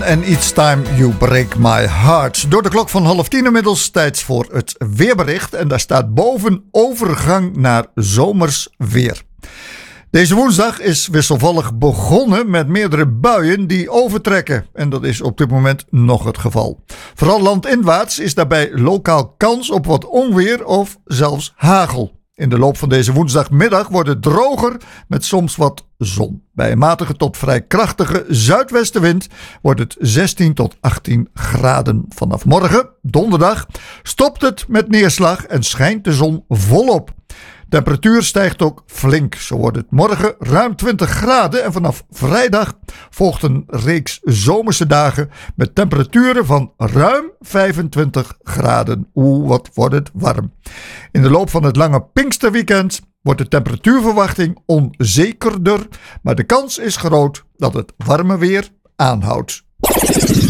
En Each Time You Break My Heart. Door de klok van 9:30 inmiddels tijd voor het weerbericht. En daar staat boven overgang naar zomers weer. Deze woensdag is wisselvallig begonnen met meerdere buien die overtrekken. En dat is op dit moment nog het geval. Vooral landinwaarts is daarbij lokaal kans op wat onweer of zelfs hagel. In de loop van deze woensdagmiddag wordt het droger met soms wat zon. Bij een matige tot vrij krachtige zuidwestenwind wordt het 16 tot 18 graden. Vanaf morgen, donderdag, stopt het met neerslag en schijnt de zon volop. Temperatuur stijgt ook flink. Zo wordt het morgen ruim 20 graden en vanaf vrijdag volgt een reeks zomerse dagen met temperaturen van ruim 25 graden. Wat wordt het warm. In de loop van het lange Pinksterweekend wordt de temperatuurverwachting onzekerder, maar de kans is groot dat het warme weer aanhoudt.